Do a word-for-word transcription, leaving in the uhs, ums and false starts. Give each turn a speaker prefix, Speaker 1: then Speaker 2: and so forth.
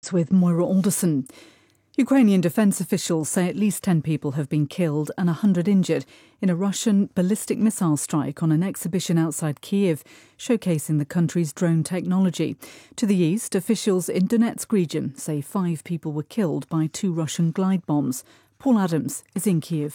Speaker 1: News with Moira Alderson. Ukrainian defence officials say at least ten people have been killed and one hundred injured in a Russian ballistic missile strike on an exhibition outside Kyiv, showcasing the country's drone technology. To the east, officials in Donetsk region say five people were killed by two Russian glide bombs. Paul Adams is in Kyiv.